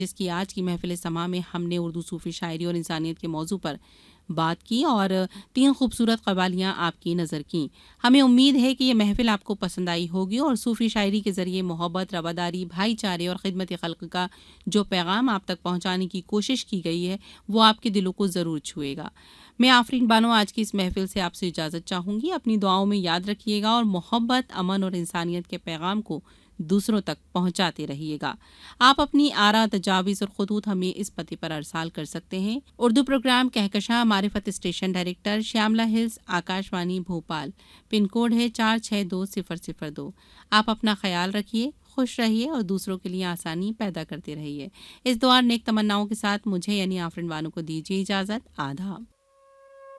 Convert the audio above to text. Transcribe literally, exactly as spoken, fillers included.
जिसकी आज की महफिल समा में हमने उर्दू सूफ़ी शायरी और इंसानियत के मौजू पर बात की और तीन खूबसूरत कवालियाँ आपकी नज़र की। हमें उम्मीद है कि ये महफिल आपको पसंद आई होगी और सूफ़ी शायरी के ज़रिए मोहब्बत, रवादारी, भाईचारे और खिदमत खल्क़ का जो पैगाम आप तक पहुँचाने की कोशिश की गई है वो आपके दिलों को ज़रूर छुएगा। मैं आफरीन बानो आज की इस महफिल से आपसे इजाज़त चाहूँगी। अपनी दुआओं में याद रखिएगा और मोहब्बत, अमन और इंसानियत के पैगाम को दूसरों तक पहुंचाते रहिएगा। आप अपनी आरा, तजावीज़ और खुतूत हमें इस पते पर अरसाल कर सकते हैं। Urdu programme Kahkashan मारिफत station director Shyamala hills, Akashvani Bhopal. Pin code है चार छः दो सिफर सिफर दो। आप अपना ख्याल रखिए, खुश रहिए और दूसरों के लिए आसानी पैदा करते रहिए। इस दुआ नेक तमन्नाओं के साथ मुझे यानी आफरीन बानो को दीजिए इजाज़त। आदाब।